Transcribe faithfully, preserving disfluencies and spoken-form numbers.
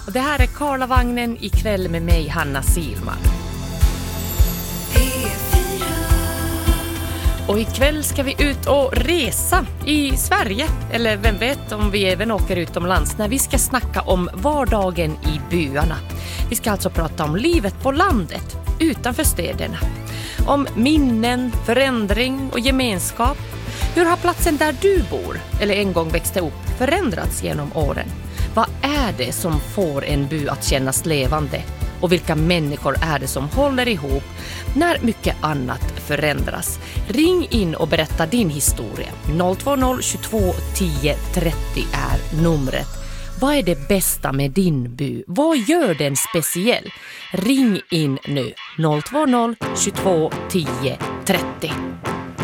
Och det här är Karlavagnen ikväll med mig, Hanna Silman. Och ikväll ska vi ut och resa i Sverige, eller vem vet om vi även åker utomlands, när vi ska snacka om vardagen i byarna. Vi ska alltså prata om livet på landet, utanför städerna. Om minnen, förändring och gemenskap. Hur har platsen där du bor, eller en gång växte upp, förändrats genom åren? Vad är det som får en by att kännas levande? Och vilka människor är det som håller ihop när mycket annat förändras? Ring in och berätta din historia. noll två noll tjugotvå tio trettio är numret. Vad är det bästa med din by? Vad gör den speciell? Ring in nu. noll två noll tjugotvå tio trettio.